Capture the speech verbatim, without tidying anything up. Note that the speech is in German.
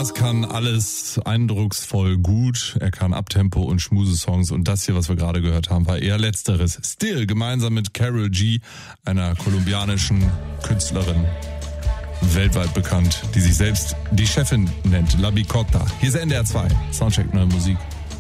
Mars kann alles eindrucksvoll gut. Er kann Abtempo und Schmuse-Songs. Und das hier, was wir gerade gehört haben, war eher letzteres. Still, gemeinsam mit Karol G, einer kolumbianischen Künstlerin, weltweit bekannt, die sich selbst die Chefin nennt, La Bicota. Hier ist N D R zwei, Soundcheck Neue Musik.